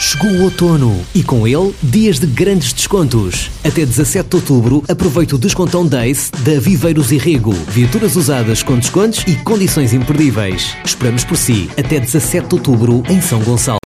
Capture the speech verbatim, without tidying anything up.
Chegou o outono e com ele dias de grandes descontos. Até dezassete de outubro aproveite o Descontão Days da Viveiros e Rego. Viaturas usadas com descontos e condições imperdíveis. Esperamos por si até dezassete de outubro em São Gonçalo.